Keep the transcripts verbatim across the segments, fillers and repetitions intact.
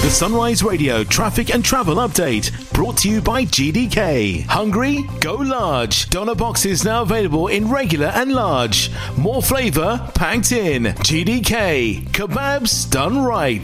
The Sunrise Radio traffic and travel update brought to you by G D K. Hungry? Go large. Doner boxes now available in regular and large. More flavour packed in. G D K. Kebabs done right.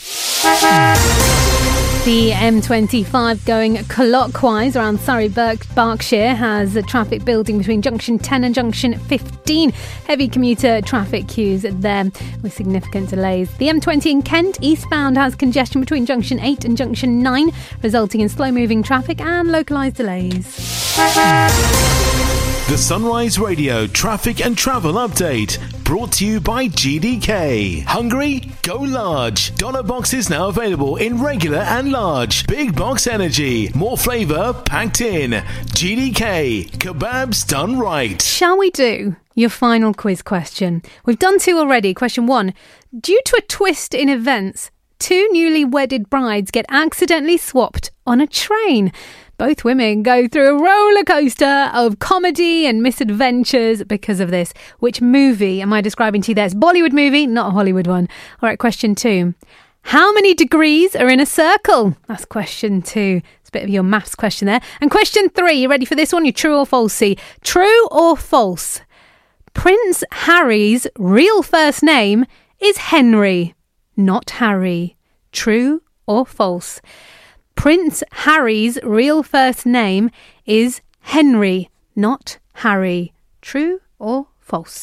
The M twenty-five going clockwise around Surrey Berk- Berkshire has a traffic building between junction ten and junction fifteen. Heavy commuter traffic queues there with significant delays. The M twenty in Kent eastbound has congestion between junction eight and junction nine, resulting in slow moving traffic and localised delays. The Sunrise Radio traffic and travel update brought to you by G D K. Hungry? Go large. Doner boxes now available in regular and large. Big box energy. More flavour packed in. G D K. Kebabs done right. Shall we do your final quiz question? We've done two already. Question one. Due to a twist in events, two newly wedded brides get accidentally swapped on a train. Both women go through a roller coaster of comedy and misadventures because of this. Which movie am I describing to you there? It's a Bollywood movie, not a Hollywood one. All right, question two. How many degrees are in a circle? That's question two. It's a bit of your maths question there. And question three, you ready for this one? You're true or falsy? True or false? Prince Harry's real first name is Henry, not Harry. True or false? Prince Harry's real first name is Henry, not Harry. True or false?